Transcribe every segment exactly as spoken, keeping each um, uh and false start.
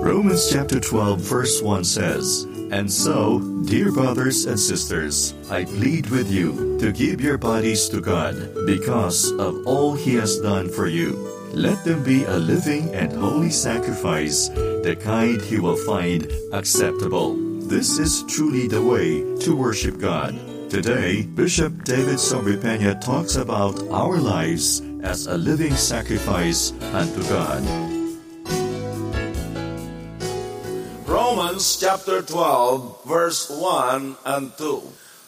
Romans chapter twelve verse one says, "And so, dear brothers and sisters, I plead with you to give your bodies to God because of all He has done for you. Let them be a living and holy sacrifice, the kind He will find acceptable." This is truly the way to worship God. Today, Bishop David Sobrepena talks about our lives as a living sacrifice unto God. Romans chapter twelve, verse one and two.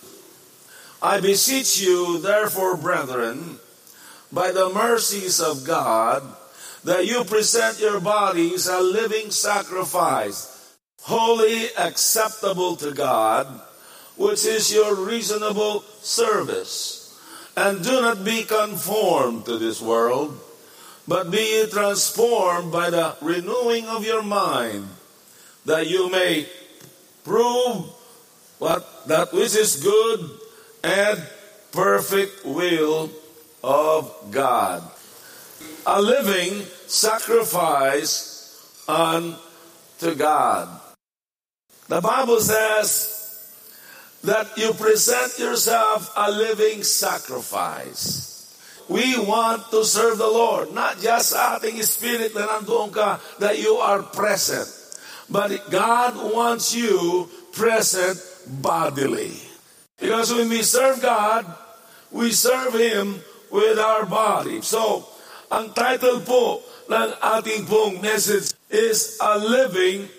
I beseech you, therefore, brethren, by the mercies of God, that you present your bodies a living sacrifice, holy, acceptable to God, which is your reasonable service. And do not be conformed to this world, but be ye transformed by the renewing of your mind, that you may prove what that which is good and perfect will of God. A living sacrifice unto God. The Bible says that you present yourself a living sacrifice. We want to serve the Lord, not just sa ating spirit na nandoon ka, that you are present. But God wants you present bodily. Because when we serve God, we serve Him with our body. So, ang title po ng ating pong message is A Living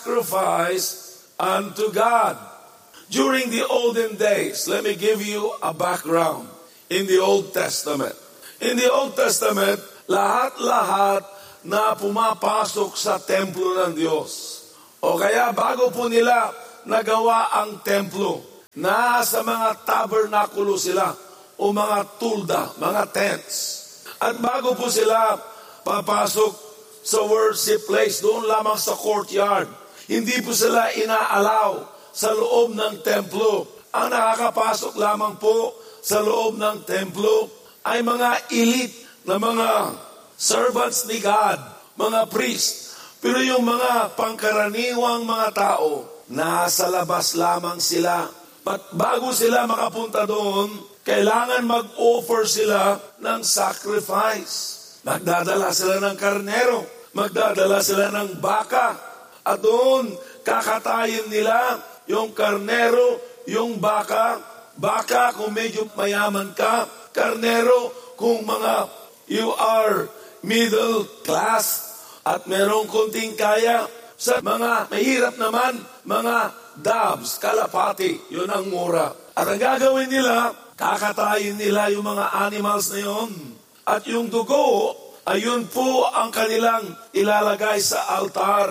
Sacrifice unto God. During the olden days, let me give you a background in the Old Testament. In the Old Testament, lahat-lahat na pumapasok sa templo ng Diyos. O kaya bago po nila nagawa ang templo, nasa mga tabernakulo sila o mga tulda, mga tents. At bago po sila papasok sa worship place, doon lamang sa courtyard, hindi po sila inaalaw sa loob ng templo. Ang nakakapasok lamang po sa loob ng templo ay mga elite na mga servants ni God, mga priest. Pero yung mga pangkaraniwang mga tao, nasa labas lamang sila. At bago sila makapunta doon, kailangan mag-offer sila ng sacrifice. Magdadala sila ng karnero, magdadala sila ng baka. At doon, kakatayin nila yung karnero, yung baka. Baka kung medyo mayaman ka, karnero kung mga you are middle class, at merong kunting kaya. Sa mga mahirap naman, mga doves, kalapati, yun ang mura. At ang gagawin nila, kakatayin nila yung mga animals na yun. At yung dugo, ayun po ang kanilang ilalagay sa altar.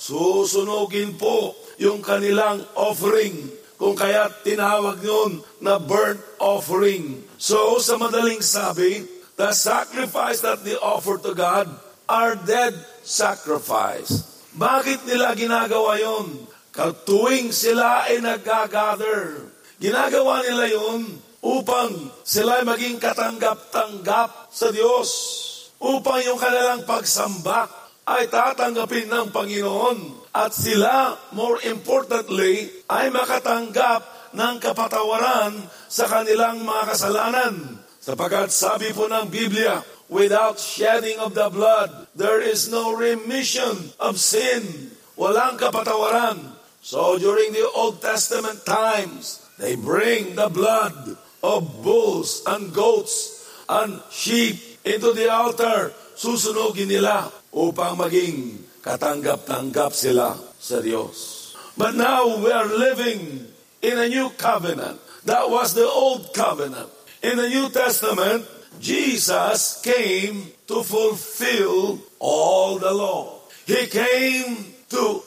Susunugin po yung kanilang offering. Kung kaya tinawag yun na burnt offering. So, sa madaling sabi, the sacrifice that they offer to God are dead sacrifice. Bakit nila ginagawa yon? Katuwing sila ay nag-gather. Ginagawa nila yon upang sila ay maging katanggap-tanggap sa Diyos. Upang yung kanilang pagsamba ay tatanggapin ng Panginoon. At sila, more importantly, ay makatanggap ng kapatawaran sa kanilang mga kasalanan. Sapagkat sabi po ng Biblia, without shedding of the blood, there is no remission of sin. Walang kapatawaran. So during the Old Testament times, they bring the blood of bulls and goats and sheep into the altar. Susunugin nila upang maging katanggap-tanggap sila sa Diyos. But now we are living in a new covenant. That was the old covenant. In the New Testament, Jesus came to fulfill all the law. He came to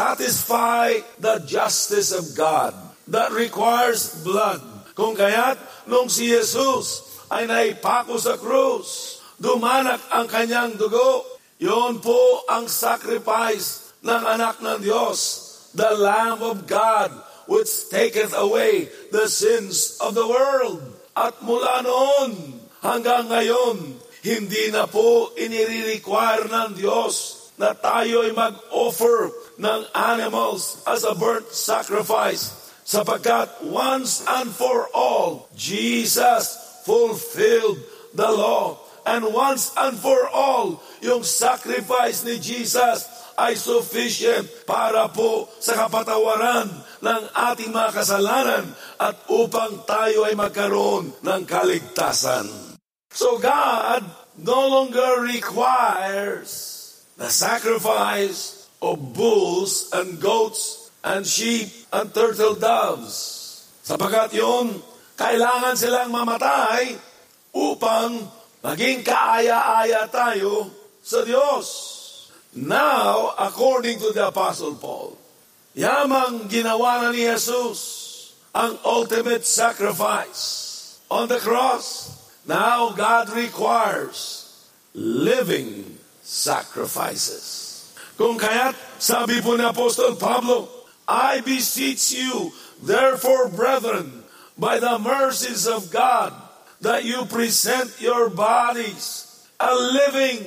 satisfy the justice of God that requires blood. Kung kaya't, nung si Jesus ay naipako sa krus, dumanak ang kanyang dugo, yun po ang sacrifice ng anak ng Diyos, the Lamb of God, which taketh away the sins of the world. At mula noon hanggang ngayon, hindi na po inire-require ng Diyos na tayo ay mag-offer ng animals as a burnt sacrifice, sapagkat once and for all, Jesus fulfilled the law. And once and for all, yung sacrifice ni Jesus ay sufficient para po sa kapatawaran ng ating mga kasalanan at upang tayo ay magkaroon ng kaligtasan. So God no longer requires the sacrifice of bulls and goats and sheep and turtle doves. Sapagkat yun, kailangan silang mamatay upang maging kaaya-aya tayo sa Diyos. Now, according to the Apostle Paul, yamang ginawa na ni Jesus ang ultimate sacrifice on the cross. Now, God requires living sacrifices. Kung kaya't, sabi po ni Apostol Pablo, I beseech you, therefore, brethren, by the mercies of God, that you present your bodies a living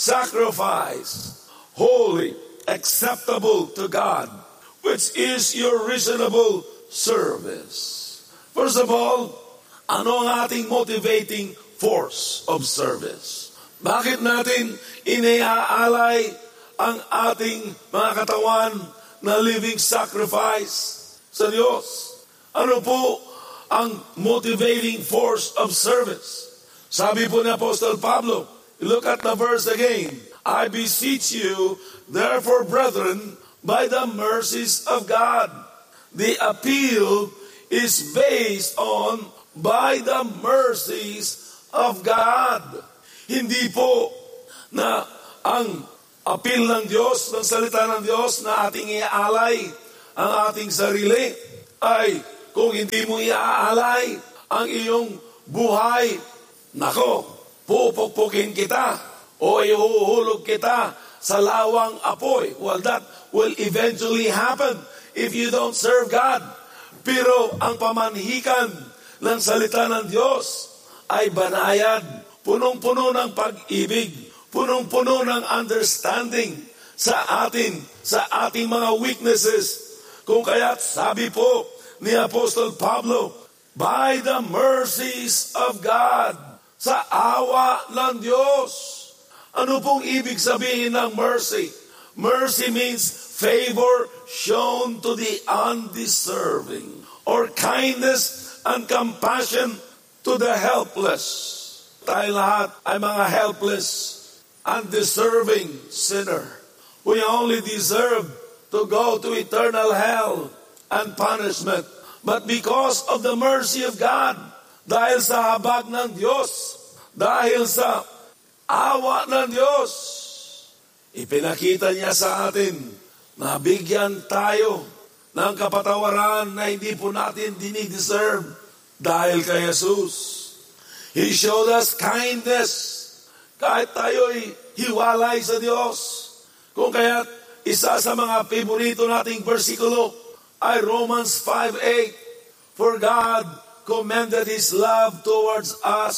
sacrifice, holy, acceptable to God, which is your reasonable service. First of all, ano ang ating motivating force of service? Bakit natin iniaalay ang ating mga katawan na living sacrifice sa Diyos? Ano po ang motivating force of service? Sabi po ni Apostle Pablo, look at the verse again. I beseech you, therefore, brethren, by the mercies of God. The appeal is based on by the mercies of God. Hindi po na ang appeal ng Diyos, ng salita ng Diyos na ating iaalay ang ating sarili ay kung hindi mo iaalay ang iyong buhay, nako, pupukpukin kita o ihuhulog kita sa lawang apoy. Well, that will eventually happen if you don't serve God. Pero ang pamanhikan ng salita ng Diyos ay banayad, punong-puno ng pag-ibig, punong-puno ng understanding sa atin, sa ating mga weaknesses. Kung kaya't sabi po ni Apostol Pablo, by the mercies of God, sa awa ng Diyos. Ano pong ibig sabihin ng mercy? Mercy means favor shown to the undeserving, or kindness and compassion to the helpless. Tayo lahat ay mga helpless, undeserving sinner. We only deserve to go to eternal hell and punishment. But because of the mercy of God, dahil sa habag ng Diyos, dahil sa awa ng Diyos, ipinakita niya sa atin na bigyan tayo ng kapatawaran na hindi po natin dinideserve dahil kay Jesus. He showed us kindness kahit tayo'y hiwalay sa Diyos. Kung kaya't isa sa mga paborito nating versikulo ay Romans five eight. For God commended His love towards us.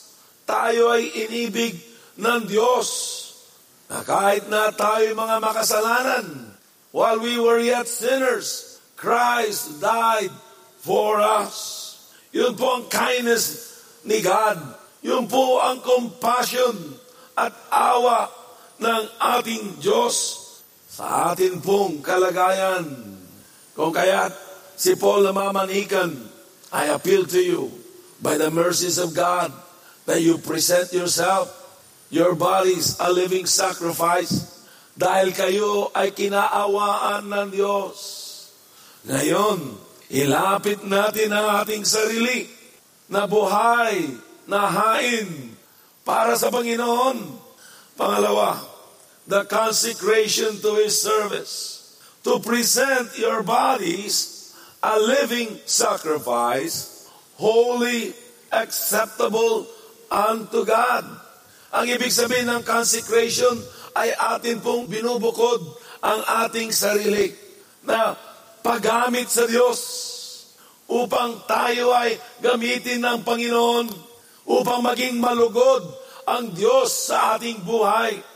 Tayo ay inibig ng Diyos na kahit na tayo'y mga makasalanan, while we were yet sinners, Christ died for us. Yun po ang kindness ni God. Yun po ang compassion at awa ng ating Diyos sa atin pong kalagayan. Kung kaya't si Paul namamanikan, I appeal to you by the mercies of God that you present yourself, your bodies a living sacrifice, dahil kayo ay kinaawaan ng Diyos. Ngayon, ilapit natin ang ating sarili na buhay, na hain para sa Panginoon. Pangalawa, the consecration to His service. To present your bodies a living sacrifice, holy, acceptable unto God. Ang ibig sabihin ng consecration ay atin pong binubukod ang ating sarili na paggamit sa Diyos upang tayo ay gamitin ng Panginoon upang maging malugod ang Diyos sa ating buhay.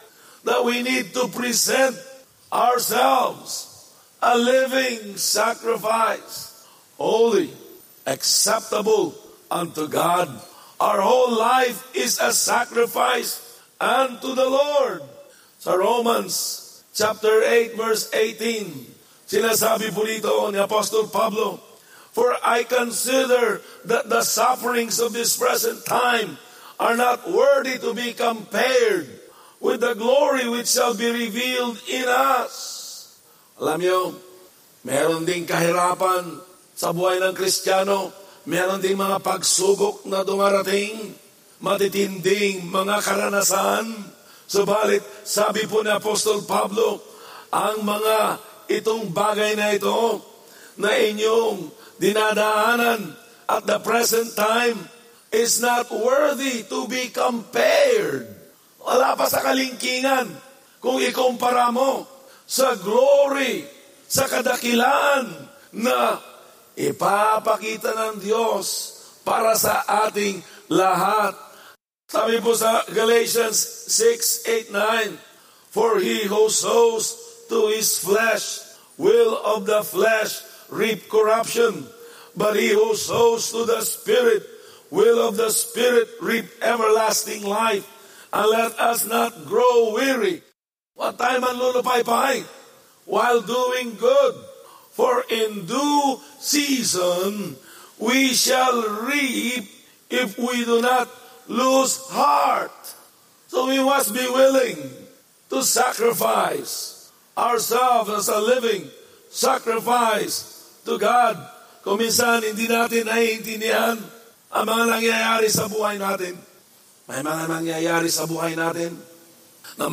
that we need to present ourselves a living sacrifice, holy, acceptable unto God. Our whole life is a sacrifice unto the Lord. Sa Romans chapter eight verse eighteen, sinasabi po dito ni Apostol Pablo, "For I consider that the sufferings of this present time are not worthy to be compared with the glory which shall be revealed in us." Alam niyo, meron ding kahirapan sa buhay ng Kristiyano, meron ding mga pagsubok na dumarating, matitinding mga karanasan. Subalit, sabi po ni Apostol Pablo, ang mga itong bagay na ito na inyong dinadaanan at the present time is not worthy to be compared. Wala pa sa kalingkingan kung ikumpara mo sa glory, sa kadakilaan na ipapakita ng Diyos para sa ating lahat. Sabi po sa Galatians six, eight, nine, "For he who sows to his flesh will of the flesh reap corruption, but he who sows to the Spirit will of the Spirit reap everlasting life. And let us not grow weary." What time man lulupay-pay while doing good, for in due season we shall reap if we do not lose heart. So we must be willing to sacrifice ourselves as a living sacrifice to God. Kung minsan hindi natin naiintindihan ang mga nangyayari sa buhay natin, may mga nangyayari sa buhay natin na